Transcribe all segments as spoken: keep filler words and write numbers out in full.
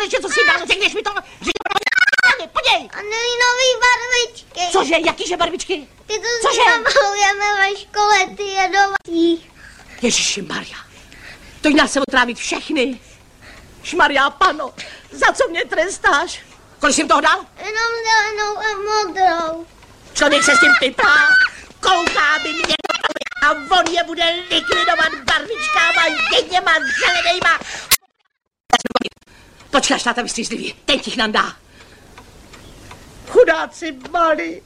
konečně, co si dal, řekneš mi to, že podej. Anilinový barvičky. Cože, jakýže barvičky? Ty to si namalujeme ve škole, ty jedovatý. Ježišimarja, to nás se otrávit všechny. Šmarja, pano, za co mě trestáš? Kolik jsem toho dal? Jenom zelenou a modrou. Člověk se s tím piplá, kouká by mě a on je bude likvidovat barvičkama, jedněma zelenejma. Počkáš, táta vystřízlivý, ten ti nám dá. Chudáci malí.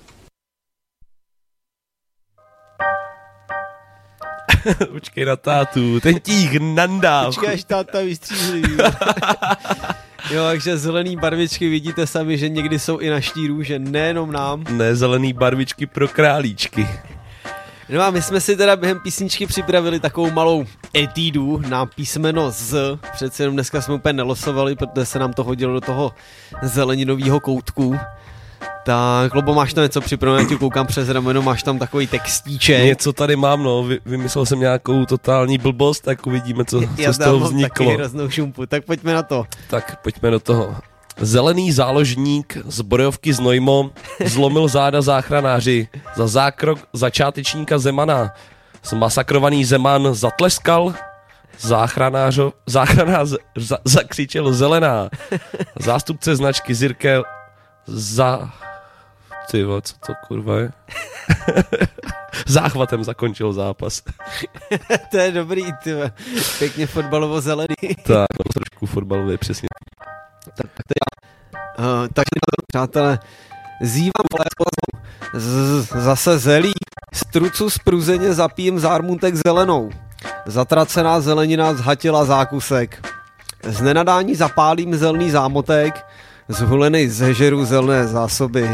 Počkej na tátu, ten tíh nandá. Počkej, až táta vystřízlivý. Jo, takže zelený barvičky, vidíte sami, že někdy jsou i na štíru, že nejenom nám. Ne, zelený barvičky pro králíčky. No a my jsme si teda během písničky připravili takovou malou etídu na písmeno Z. Přece jenom dneska jsme úplně nelosovali, protože se nám to hodilo do toho zeleninového koutku. Tak, Lobo, máš tam něco připravené, ti koukám přes rameno, máš tam takový textíček. Něco tady mám, no, Vy, vymyslel jsem nějakou totální blbost, tak uvidíme, co, co z toho vzniklo. Já taky hroznou šumpu, tak pojďme na to. Tak, pojďme do toho. Zelený záložník z Borejovky z Nojmo zlomil záda záchranáři. Za zákrok začátečníka Zemana zmasakrovaný Zeman zatleskal, záchranářo, záchranář za, zakřičel zelená. Zástupce značky Zirkel za... Tyvo, co to kurva je? Záchvatem zakončil zápas. To je dobrý, tyve. Pěkně fotbalovo zelený. Tak, trošku fotbalově, přesně. Tak, tak to já. Uh, takže, přátelé, zývám z, zase zelí. Strucu spruzeně zapijím zármutek zelenou. Zatracená zelenina zhatila zákusek. Z nenadání zapálím zelený zámotek. Zhulenej zežeru zelené zásoby.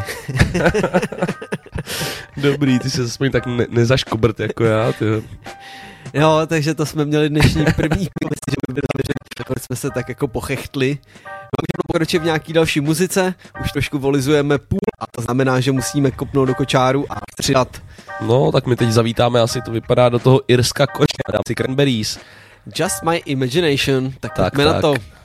Dobrý, ty se aspoň tak ne- nezaškobrt jako já, ty. Jo, takže to jsme měli dnešní první myslím, že by bylo, že jsme se tak jako pochechtli. Můžeme pokročit v nějaký další muzice, už trošku volizujeme půl a to znamená, že musíme kopnout do kočáru a přidat. No, tak my teď zavítáme, asi to vypadá do toho Irska kočka, dám si Cranberries. Just my imagination, tak, tak pojďme na to.